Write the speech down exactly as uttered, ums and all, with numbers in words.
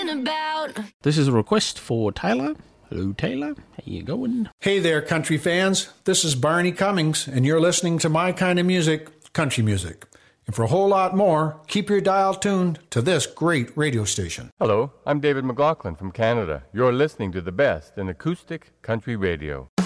talking about. This is a request for Taylor. Hello, Taylor. How you going? Hey there, country fans. This is Barney Cummings, and you're listening to my kind of music, country music. And for a whole lot more, keep your dial tuned to this great radio station. Hello, I'm David McLaughlin from Canada. You're listening to the best in acoustic country radio.